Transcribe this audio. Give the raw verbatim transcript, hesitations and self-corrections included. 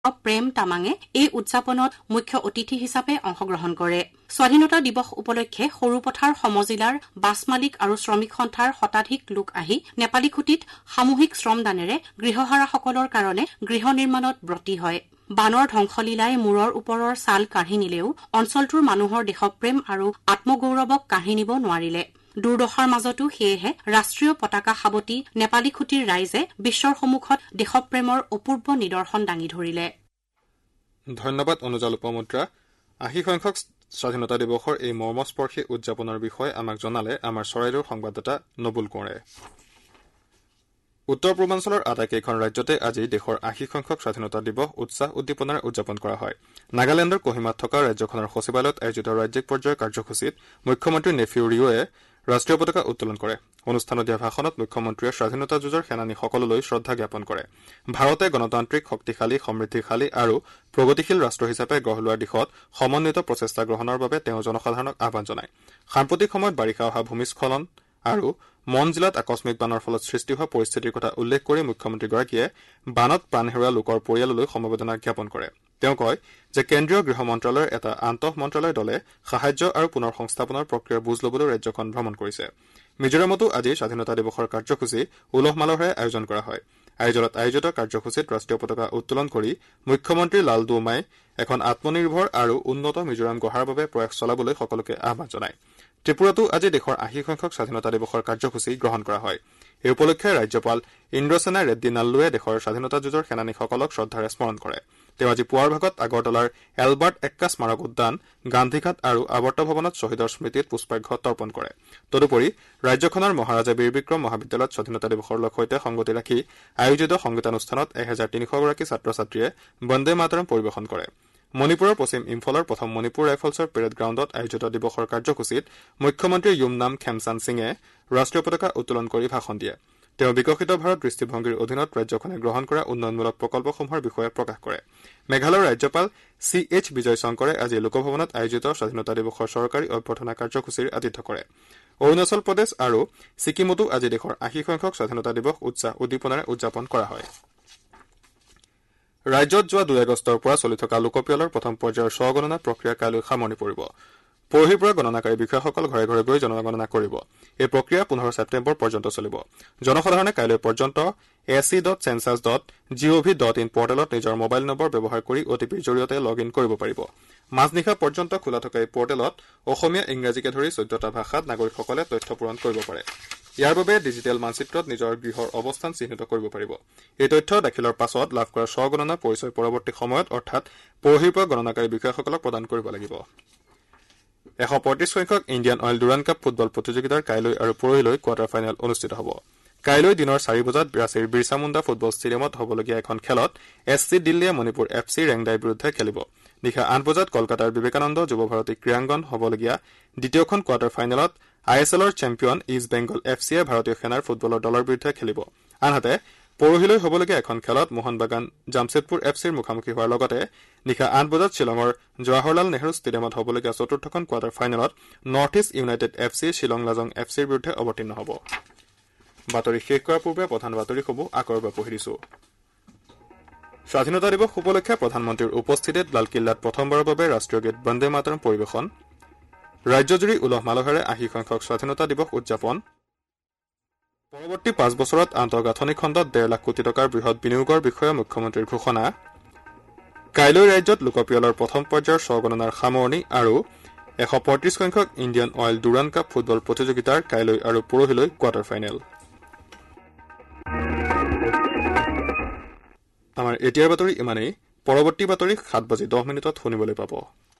প্ৰেম তামাঙে এই উদযাপনত মুখ্য অতিথি হিচাপে অংশগ্ৰহণ কৰে। স্বাধীনতা দিৱস উপলক্ষে সৰুপথাৰ সমজিলাৰ বাছ মালিক আৰু শ্ৰমিক সন্থাৰ শতাধিক লোক আহি নেপালীখুটিত সামূহিক শ্ৰমদানেৰে গৃহহাৰাসকলৰ কাৰণে গৃহ নিৰ্মাণত ব্ৰতী হয়। বানৰ ধ্বংসলীলাই মূৰৰ ওপৰৰ ছাল কাঢ়ি নিলেও অঞ্চলটোৰ মানুহৰ দেশপ্ৰেম আৰু আত্মগৌৰৱক কাঢ়ি নিব নোৱাৰিলে। দুৰ্দশাৰ মাজতো সেয়েহে ৰাষ্ট্ৰীয় পতাকা সাৱটি নেপালীখুটিৰ ৰাইজে বিশ্বৰ সন্মুখত দেশপ্ৰেমৰ অপূৰ্ব নিদৰ্শন দাঙি ধৰিলে। ধন্যবাদ অনুজাল উপমুদ্ৰা। আশী সংখ্যক স্বাধীনতা দিৱসৰ এই মৰ্মস্পৰ্শী উদযাপনৰ বিষয়ে আমাক জনালে আমাৰ চৰাইদেউৰ সংবাদদাতা নবুল কোঁৱৰে। উত্তৰ পূৰ্বাঞ্চলৰ আটাইকেইখন ৰাজ্যতে আজি দেশৰ আশী সংখ্যক স্বাধীনতা দিৱস উৎসাহ উদ্দীপনাৰে উদযাপন কৰা হয়। নাগালেণ্ডৰ কোহিমাত থকা ৰাজ্যখনৰ সচিবালয়ত আয়োজিত ৰাজ্যিক পৰ্যায়ৰ কাৰ্যসূচীত মুখ্যমন্ত্ৰী নেফিউ ৰিঅ'য়ে ৰাষ্ট্ৰীয় পতাকা উত্তোলন কৰে। অনুষ্ঠানত দিয়া ভাষণত মুখ্যমন্ত্ৰীয়ে স্বাধীনতা যুঁজৰ সেনানীসকললৈ শ্ৰদ্ধা জ্ঞাপন কৰে। ভাৰতে গণতান্ত্ৰিক শক্তিশালী সমৃদ্ধিশালী আৰু প্ৰগতিশীল ৰাষ্ট্ৰ হিচাপে গঢ় লোৱাৰ দিশত সমন্বিত প্ৰচেষ্টা গ্ৰহণৰ বাবে তেওঁ জনসাধাৰণক আহ্বান জনায়। সাম্প্ৰতিক সময়ত বাৰিষা অহা ভূমিস্খলন আৰু মন জিলাত আকস্মিক বানৰ ফলত সৃষ্টি হোৱা পৰিস্থিতিৰ কথা উল্লেখ কৰি মুখ্যমন্ত্ৰীগৰাকীয়ে বানত প্ৰাণ হেৰুওৱা লোকৰ পৰিয়াললৈ সমবেদনা জ্ঞাপন কৰে। তেওঁ কয় যে কেন্দ্ৰীয় গৃহ মন্ত্ৰালয়ৰ এটা আন্তঃ মন্ত্ৰালয় দলে সাহায্য আৰু পুনৰ সংস্থাপনৰ প্ৰক্ৰিয়াৰ বুজ ল'বলৈ ৰাজ্যখন ভ্ৰমণ কৰিছে। মিজোৰামতো আজি স্বাধীনতা দিৱসৰ কাৰ্যসূচী উলহ মালহেৰে আয়োজন কৰা হয়। আইজলত আয়োজিত কাৰ্যসূচীত ৰাষ্ট্ৰীয় পতাকা উত্তোলন কৰি মুখ্যমন্ত্ৰী লাল দুমাই এখন আত্মনিৰ্ভৰ আৰু উন্নত মিজোৰাম গঢ়াৰ বাবে প্ৰয়াস চলাবলৈ সকলোকে আহ্বান জনায়। ত্ৰিপুৰাতো আজি দেশৰ আশী সংখ্যক স্বাধীনতা দিৱসৰ কাৰ্যসূচী গ্ৰহণ কৰা হয়। এই উপলক্ষে ৰাজ্যপাল ইন্দ্ৰসেনা ৰেড্ডী নাল্লুৱে দেশৰ স্বাধীনতা যুঁজৰ সেনানীসকলক শ্ৰদ্ধাৰে স্মৰণ কৰে। তেওঁ আজি পুৱাৰ ভাগত আগৰতলাৰ এলবাৰ্ট এক্কা স্মাৰক উদ্যান, গান্ধীঘাট আৰু আৱৰ্ত ভৱনত শ্বহীদৰ স্মৃতিত পুষ্পাৰ্ঘ্য তৰ্পণ কৰে। তদুপৰি ৰাজ্যখনৰ মহাৰাজা বীৰ বিক্ৰম মহাবিদ্যালয়ত স্বাধীনতা দিৱসৰ সৈতে সংগতি ৰাখি আয়োজিত সংগীতানুষ্ঠানত এহেজাৰ তিনিশগৰাকী ছাত্ৰ ছাত্ৰীয়ে বন্দে মাতৰম পৰিৱেশন কৰে। মণিপুৰৰ পশ্চিম ইম্ফলৰ প্ৰথম মণিপুৰ ৰাইফলছৰ পেৰেড গ্ৰাউণ্ডত আয়োজিত দিৱসৰ কাৰ্যসূচীত মুখ্যমন্ত্ৰী য়ুমনাম খেমচান সিঙে ৰাষ্ট্ৰীয় পতাকা উত্তোলন কৰি ভাষণ দিয়ে। তেওঁ বিকশিত ভাৰত দৃষ্টিভংগীৰ অধীনত ৰাজ্যখনে গ্ৰহণ কৰা উন্নয়নমূলক প্ৰকল্পসমূহৰ বিষয়ে প্ৰকাশ কৰে। মেঘালয়ৰ ৰাজ্যপাল চি এইচ বিজয় শংকৰে আজি লোকভৱনত আয়োজিত স্বাধীনতা দিৱসৰ চৰকাৰী অভ্যৰ্থনা কাৰ্যসূচীৰ আতিথ্য কৰে। অৰুণাচল প্ৰদেশ আৰু ছিকিমতো আজি দেশৰ আশী সংখ্যক স্বাধীনতা দিৱস উৎসাহ উদ্দীপনাৰে উদযাপন কৰা হয়। ৰাজ্যত যোৱা দুই আগষ্টৰ পৰা চলি থকা লোকপিয়লৰ প্ৰথম পৰ্যায়ৰ স্বগণনা প্ৰক্ৰিয়া কাইলৈ সামৰণি পৰিব। পৰহিৰ পৰা গণনাকাৰী বিষয়াসকল ঘৰে ঘৰে গৈ জনগণনা কৰিব। এই প্ৰক্ৰিয়া পোন্ধৰ ছেপ্টেম্বৰ পৰ্যন্ত চলিব। জনসাধাৰণে কাইলৈ পৰ্যন্ত এ C dot census dot G O' V dot in পৰ্টেলত নিজৰ মোবাইল নম্বৰ ব্যৱহাৰ কৰি অ' টি পিৰ জৰিয়তে লগ ইন কৰিব পাৰিব। মাজনিশা পৰ্যন্ত খোলা থকা এই পৰ্টেলত অসমীয়া ইংৰাজীকে ধৰি চৈধ্যটা ভাষাত নাগৰিকসকলে তথ্য পূৰণ কৰিব পাৰে। ইয়াৰ বাবে ডিজিটেল মানচিত্ৰত নিজৰ গৃহৰ অৱস্থান চিহ্নিত কৰিব পাৰিব। এই তথ্য দাখিলৰ পাছত লাভ কৰা স্বগণনা পৰিচয় পৰৱৰ্তী সময়ত অৰ্থাৎ পৰহিৰ পৰা গণনাকাৰী বিষয়াসকলক প্ৰদান কৰিব লাগিব। এশ পঁয়ত্ৰিশ সংখ্যক Indian oil Durand cup football প্ৰতিযোগিতাৰ কাইলৈ আৰু পৰহিলৈ কোৱাৰ্টাৰ ফাইনেল অনুষ্ঠিত হ'ব। কাইলৈ দিনৰ চাৰি বজাত ৰাঁচীৰ বিৰছা মুণ্ডা ফুটবল ষ্টেডিয়ামত হ'বলগীয়া এখন খেলত এছ চি দিল্লীয়ে মণিপুৰ এফ চি ৰেংদাইৰ বিৰুদ্ধে খেলিব। নিশা আঠ বজাত কলকাতাৰ বিবেকানন্দ যুৱ ভাৰতী ক্ৰীড়াংগন হ'বলগীয়া দ্বিতীয়খন কোৱাৰ্টাৰ ফাইনেলত আই এছ এলৰ চেম্পিয়ন ইষ্ট বেংগল এফ চিয়ে ভাৰতীয় সেনাৰ ফুটবলৰ দলৰ বিৰুদ্ধে খেলিব। আনহাতে পৰহিলৈ হ'বলগীয়া এখন খেলত মোহন বাগান জামছেদপুৰ এফ চিৰ মুখামুখি হোৱাৰ লগতে নিশা আঠ বজাত শ্বিলঙৰ জৱাহৰলাল নেহৰু ষ্টেডিয়ামত হ'বলগীয়া চতুৰ্থখন কোৱাৰ্টাৰ ফাইনেলত north east United F C Shillong Lajong F চিৰ বিৰুদ্ধে অৱতীৰ্ণ হ'ব। বাতৰি শেষ কৰাৰ পূৰ্বে প্ৰধান বাতৰিসমূহ আকৌ এবাৰ পঢ়ি দিছো। স্বাধীনতা দিৱস উপলক্ষে প্ৰধানমন্ত্ৰীৰ উপস্থিতিত লালকিল্লাত প্ৰথমবাৰৰ বাবে ৰাষ্ট্ৰীয় গীত বন্দে মাতৰম পৰিৱেশন। ৰাজ্যজুৰি উলহ মালহেৰে আশী সংখ্যক স্বাধীনতা দিৱস উদযাপন। পৰৱৰ্তী পাঁচ বছৰত আন্তঃগাঁথনি খণ্ডত ডেৰ লাখ কোটি টকাৰ বৃহৎ বিনিয়োগৰ বিষয়ে মুখ্যমন্ত্ৰীৰ ঘোষণা। কাইলৈ ৰাজ্যত লোকপিয়লৰ প্ৰথম পৰ্যায়ৰ স্বগণনাৰ সামৰণি আৰু এশ পঁয়ত্ৰিশ সংখ্যক Indian oil Durand cup football প্ৰতিযোগিতাৰ কাইলৈ আৰু পৰহিলৈ কোৱাৰ্টাৰ ফাইনেল। আমাৰ এতিয়াৰ বাতৰি ইমানেই। পৰৱৰ্তী বাতৰি সাত বাজি দহ মিনিটত শুনিবলৈ পাব।